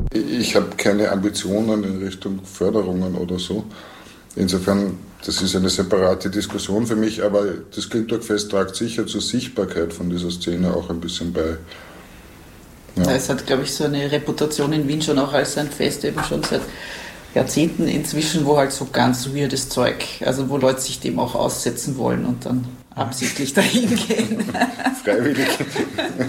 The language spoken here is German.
Ich habe keine Ambitionen in Richtung Förderungen oder so. Insofern, das ist eine separate Diskussion für mich, aber das Kilntag-Fest tragt sicher zur Sichtbarkeit von dieser Szene auch ein bisschen bei. Ja. Es hat, glaube ich, so eine Reputation in Wien schon auch als ein Fest, eben schon seit Jahrzehnten inzwischen, wo halt so ganz weirdes Zeug, also wo Leute sich dem auch aussetzen wollen und dann absichtlich dahin gehen. Freiwillig.